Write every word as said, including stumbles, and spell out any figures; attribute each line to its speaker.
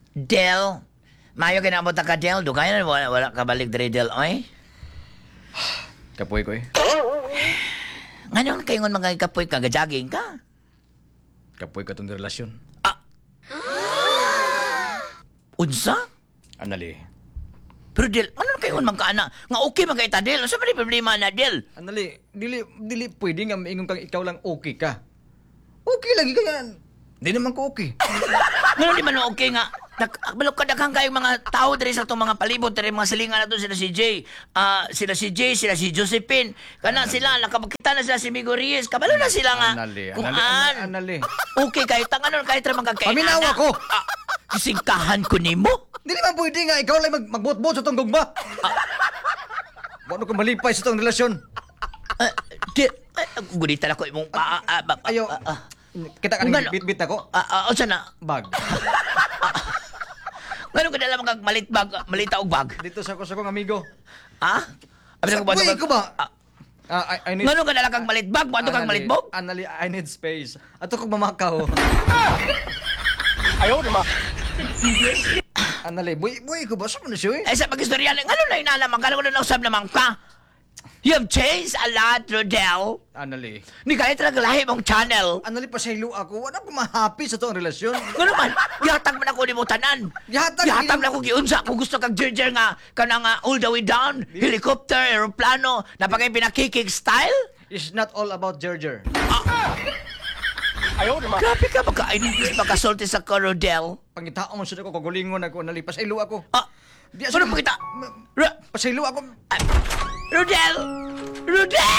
Speaker 1: Del, mayo kinabot ka Del, dugay na wala, wala ka balik diri Del, oy.
Speaker 2: Kapoy ko eh.
Speaker 1: Ngayon kayo nga mga kapoy ka, gajaging ka.
Speaker 2: Kapoy ka itong relasyon.
Speaker 1: Unsa?
Speaker 2: Anali.
Speaker 1: Pero Del, ano kayo nga magkaana? Nga okay magkaita Del, ano sa mga problema na Del?
Speaker 2: Anali, dili, dili pwede nga maingon kang ikaw lang okay ka. Okay lagi ka yan. Di naman ko okay.
Speaker 1: Ngayon di man okay nga. Balok ka daghang kayong mga tao diri sa itong mga palibot, diri mga silingan na doon sila si Jay, ah sila si Jay, sila si Josephine. Kana sila, nakapagkita na sila si Migo Reyes. Kabalo na sila nga.
Speaker 2: Anali,
Speaker 1: Kung
Speaker 2: anali,
Speaker 1: an.
Speaker 2: anali.
Speaker 1: Okay kayo, tanganon kahit ra magkakain.
Speaker 2: Paminawa ko!
Speaker 1: Kisingkahan ko nimo.
Speaker 2: Di naman pwede nga ikaw lang mag magbot-bot sa itong gugma. Ano ko malipay sa itong relasyon?
Speaker 1: Uh, di, uh, gunita na ko imong pa. Uh, uh,
Speaker 2: Ayo,
Speaker 1: uh, uh,
Speaker 2: kita ka
Speaker 1: Ngano?
Speaker 2: bit-bit ako.
Speaker 1: uh, uh, uh, na?
Speaker 2: Bag.
Speaker 1: Ngano ka dala mga malit bag, malita og bag?
Speaker 2: Dito sa ko sa kong amigo.
Speaker 1: Ha? Abi
Speaker 2: Sa
Speaker 1: ko ba?
Speaker 2: buhay ko ba?
Speaker 1: Ah,
Speaker 2: Ah, I, I need...
Speaker 1: ngano ka dala kang malit bag? Bato kang malit bag?
Speaker 2: Anali, I need space. Ato kong mamakaw.
Speaker 3: Ayaw naman.
Speaker 2: Anali, buhay, buhay ko ba? Saan mo na siya eh?
Speaker 1: Eh sa pag-istorya, ngano na inalaman ka? Ngano na usab naman ka? You have changed a lot, Rodel.
Speaker 2: Anali.
Speaker 1: Ni kahit talaga lahi mong channel.
Speaker 2: Anali, pasaylo ako. Wala ko ma-happy sa itong relasyon.
Speaker 1: Ngano man, yatag man ako ni mo tanan.
Speaker 2: Yatag,
Speaker 1: Yatag
Speaker 2: gina-
Speaker 1: na ako giunsa. Kung gusto kag jerjer nga, kanang uh, all the way down, helicopter, aeroplano, napagay pinakikig style.
Speaker 2: It's not all about Gerger.
Speaker 3: Ayaw naman.
Speaker 1: Grabe ka, magka-inis, magkasulti sa ka, Rodel.
Speaker 2: Pangitaon mo siya ko, kagulingon ako. Anali, pasaylo ako.
Speaker 1: Ah,
Speaker 2: Di,
Speaker 1: ano pa kita? Ro-
Speaker 2: Pasaylo ako.
Speaker 1: ah, Rodel! Rodel!